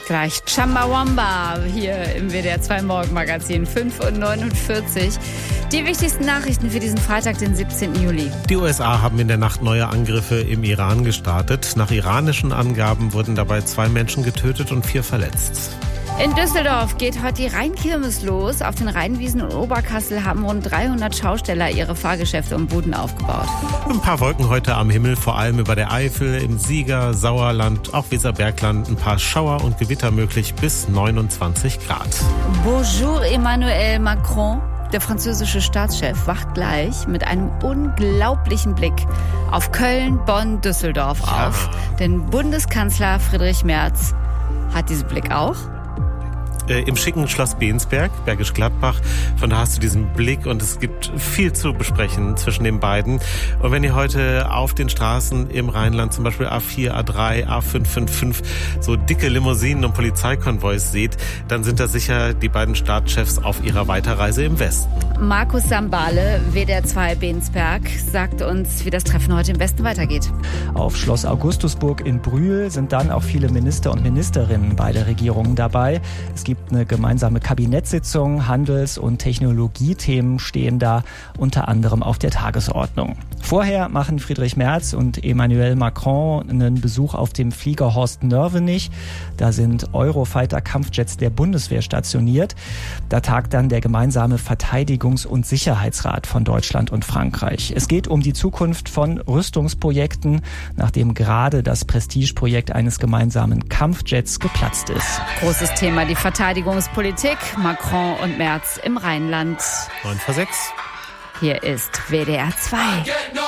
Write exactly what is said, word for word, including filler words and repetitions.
gleich Chumbawamba hier im W D R zwei Morgenmagazin, fünf Uhr neunundvierzig. Die wichtigsten Nachrichten für diesen Freitag, den siebzehnten Juli. Die U S A haben in der Nacht neue Angriffe im Iran gestartet. Nach iranischen Angaben wurden dabei zwei Menschen getötet und vier verletzt. In Düsseldorf geht heute die Rheinkirmes los. Auf den Rheinwiesen und Oberkassel haben rund dreihundert Schausteller ihre Fahrgeschäfte und Buden aufgebaut. Ein paar Wolken heute am Himmel, vor allem über der Eifel, im Sieger, Sauerland, auch Weserbergland. Ein paar Schauer und Gewitter möglich bis neunundzwanzig Grad. Bonjour Emmanuel Macron. Der französische Staatschef wacht gleich mit einem unglaublichen Blick auf Köln, Bonn, Düsseldorf Ja. auf. Denn Bundeskanzler Friedrich Merz hat diesen Blick auch. Äh, Im schicken Schloss Bensberg, Bergisch Gladbach. Von da hast du diesen Blick und es gibt viel zu besprechen zwischen den beiden. Und wenn ihr heute auf den Straßen im Rheinland, zum Beispiel A vier, A drei, A fünf fünf fünf, so dicke Limousinen und Polizeikonvois seht, dann sind das sicher die beiden Staatschefs auf ihrer Weiterreise im Westen. Markus Sambale, W D R zwei Bensberg, sagt uns, wie das Treffen heute im Westen weitergeht. Auf Schloss Augustusburg in Brühl sind dann auch viele Minister und Ministerinnen beider Regierungen dabei. Es gibt eine gemeinsame Kabinettssitzung, Handels- und Technologiethemen stehen da unter anderem auf der Tagesordnung. Vorher machen Friedrich Merz und Emmanuel Macron einen Besuch auf dem Flieger Horst Nörvenich. Da sind Eurofighter-Kampfjets der Bundeswehr stationiert. Da tagt dann der gemeinsame Verteidigungs- und Sicherheitsrat von Deutschland und Frankreich. Es geht um die Zukunft von Rüstungsprojekten, nachdem gerade das Prestigeprojekt eines gemeinsamen Kampfjets geplatzt ist. Großes Thema, die Verteidigungspolitik. Macron und Merz im Rheinland. neun vor sechs. Hier ist W D R zwei.